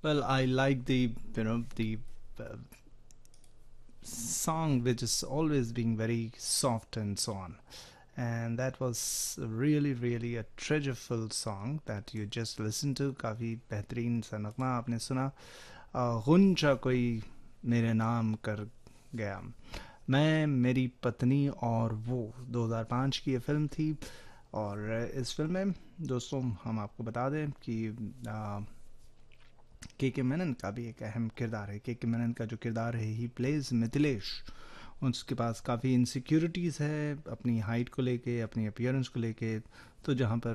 Well, I like the uh, song which is always being very soft and so on. And that was really a treasureful song that you just listened to. काफ़ी बेहतरीन सा नगमा आपने सुना. गुंजा कोई मेरे नाम कर गया. मैं मेरी पत्नी और वो 2005 की ये फिल्म थी. और इस फिल्म में दोस्तों हम आपको बता दें कि के मेनन का भी एक अहम किरदार है. के मेनन का जो किरदार है ही प्लेज मिथिलेश. उसके पास काफ़ी इनसिक्योरिटीज़ है अपनी हाइट को लेके, अपनी अपीयरेंस को लेके. तो जहाँ पर